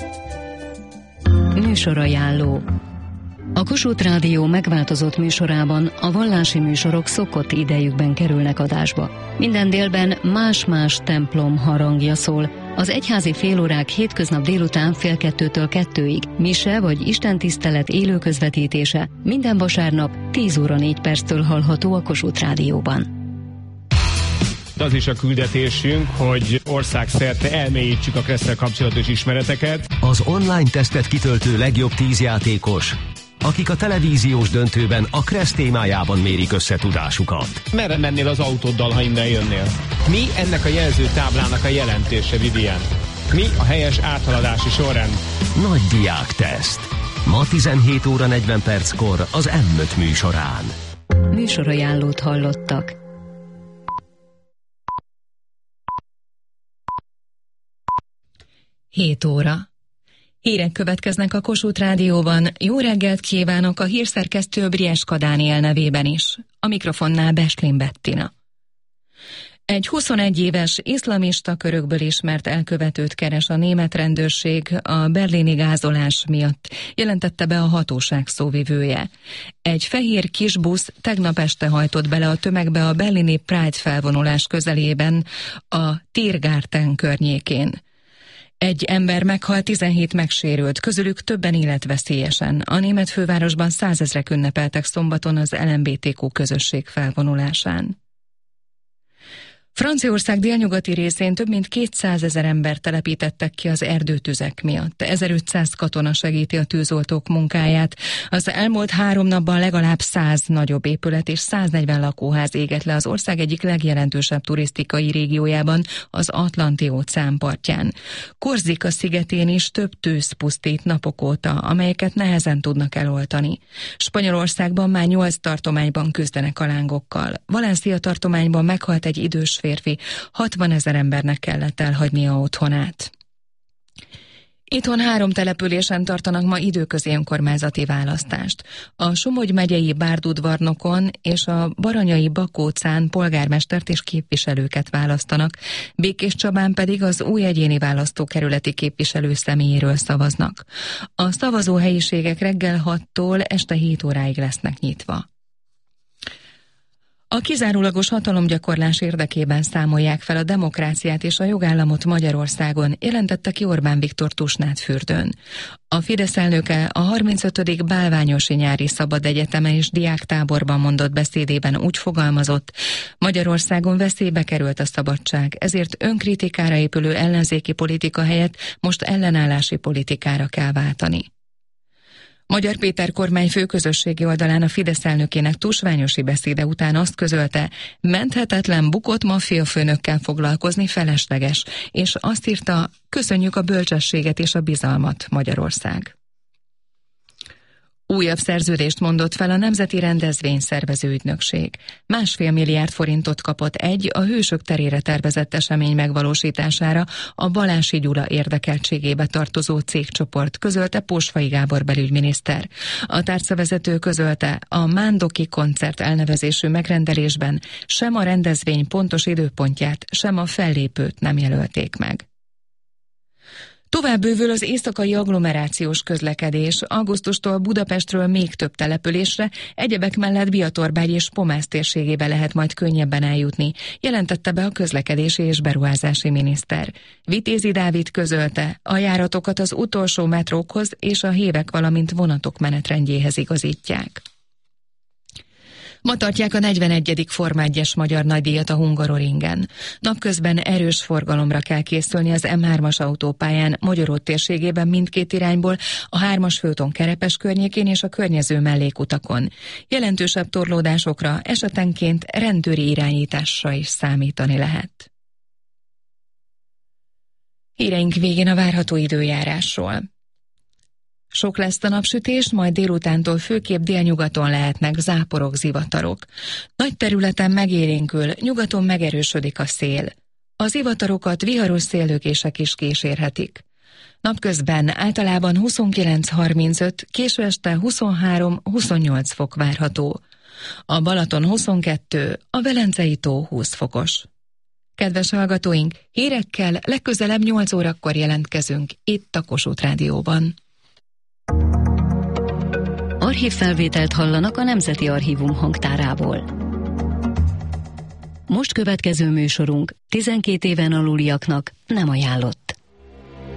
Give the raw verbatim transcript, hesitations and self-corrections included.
Műsorajánló. A Kossuth Rádió megváltozott műsorában a vallási műsorok szokott idejükben kerülnek adásba. Minden délben más-más templom harangja szól. Az egyházi félórák hétköznap délután fél kettőtől kettőig, mise vagy istentisztelet élő közvetítése minden vasárnap tíz óra négy perctől hallható a Kossuth Rádióban. Az is a küldetésünk, hogy országszerte elmélyítsük a Kresszel kapcsolatos ismereteket. Az online tesztet kitöltő legjobb tíz játékos, akik a televíziós döntőben a Kressz témájában mérik össze tudásukat. Merre mennél az autóddal, ha innen jönnél? Mi ennek a jelzőtáblának a jelentése, Vivien? Mi a helyes áthaladási sorrend? Nagy diákteszt. Ma tizenhét óra negyven perckor az M öt műsorán. Műsorajánlót hallottak. hét óra. Hírek következnek a Kossuth Rádióban. Jó reggelt kívánok a hírszerkesztő Brieska Dániel nevében is. A mikrofonnál Bestlin Bettina. Egy huszonegy éves iszlamista körökből ismert elkövetőt keres a német rendőrség a berlini gázolás miatt, jelentette be a hatóság szóvivője. Egy fehér kisbusz tegnap este hajtott bele a tömegbe a berlini Pride felvonulás közelében, a Tiergarten környékén. Egy ember meghalt, tizenhét megsérült, közülük többen életveszélyesen. A német fővárosban százezrek ünnepeltek szombaton az el em bé té kú közösség felvonulásán. Franciaország délnyugati részén több mint kétszázezer ember telepítettek ki az erdőtüzek miatt. ezerötszáz katona segíti a tűzoltók munkáját. Az elmúlt három napban legalább száz nagyobb épület és száznegyven lakóház égett le az ország egyik legjelentősebb turisztikai régiójában, az Atlanti-óceán partján. Korzika szigetén is több tűz pusztít napok óta, amelyeket nehezen tudnak eloltani. Spanyolországban már nyolc tartományban küzdenek a lángokkal. Valencia tartományban meghalt egy idős férfi, hatvanezer embernek kellett elhagynia otthonát. Itthon három településen tartanak ma időközi önkormányzati választást. A Somogy megyei Bárdudvarnokon és a Baranyai Bakócán polgármestert és képviselőket választanak, Békéscsabán pedig az új egyéni választókerületi képviselő személyéről szavaznak. A szavazóhelyiségek reggel hattól este hét óráig lesznek nyitva. A kizárólagos hatalomgyakorlás érdekében számolják fel a demokráciát és a jogállamot Magyarországon, jelentette ki Orbán Viktor Tusnádfürdőn. A Fidesz elnöke a harmincötödik Bálványosi Nyári Szabad Egyetemen és diáktáborban mondott beszédében úgy fogalmazott: Magyarországon veszélybe került a szabadság, ezért önkritikára épülő ellenzéki politika helyett most ellenállási politikára kell váltani. Magyar Péter kormány főközösségi oldalán a Fidesz elnökének tusványosi beszéde után azt közölte, menthetetlen bukott maffiafőnökkel foglalkozni felesleges, és azt írta, köszönjük a bölcsességet és a bizalmat, Magyarország. Újabb szerződést mondott fel a Nemzeti Rendezvényszervező Ügynökség. Másfél milliárd forintot kapott egy a Hősök terére tervezett esemény megvalósítására a Balási Gyula érdekeltségébe tartozó cégcsoport, közölte Pósfai Gábor belügyminiszter. A tárcavezető közölte, a Mándoki koncert elnevezésű megrendelésben sem a rendezvény pontos időpontját, sem a fellépőt nem jelölték meg. Tovább bővül az éjszakai agglomerációs közlekedés. Augusztustól Budapestről még több településre, egyebek mellett Biatorbágy és Pomász térségébe lehet majd könnyebben eljutni, jelentette be a közlekedési és beruházási miniszter. Vitézi Dávid közölte, a járatokat az utolsó metrókhoz és a hévek, valamint vonatok menetrendjéhez igazítják. Ma tartják a negyvenegyedik Forma egyes magyar nagydíjat a Hungaroringen. Napközben erős forgalomra kell készülni az M hármas autópályán Magyaród térségében mindkét irányból, a hármas főúton Kerepes környékén és a környező mellékutakon. Jelentősebb torlódásokra esetenként rendőri irányításra is számítani lehet. Híreink végén a várható időjárásról. Sok lesz a napsütés, majd délutántól főképp délnyugaton lehetnek záporok, zivatarok. Nagy területen megélénkül, nyugaton megerősödik a szél. Az zivatarokat viharos széllökések is kísérhetik. Napközben általában huszonkilenc harmincöt, késő este huszonhárom huszonnyolc fok várható. A Balaton huszonkettő, a Velencei tó húsz fokos. Kedves hallgatóink, hírekkel legközelebb nyolc órakor jelentkezünk itt a Kossuth Rádióban. Archívfelvételt hallanak a Nemzeti Archívum hangtárából. Most következő műsorunk tizenkét éven aluliaknak nem ajánlott.